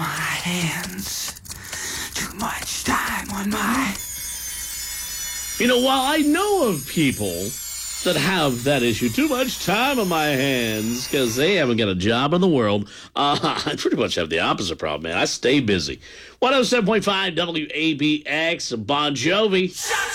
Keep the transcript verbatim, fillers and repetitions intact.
my hands. Too much time on my... You know, while I know of people that have that issue, too much time on my hands, because they haven't got a job in the world, uh, I pretty much have the opposite problem, man. I stay busy. one oh seven point five W A B X, Bon Jovi.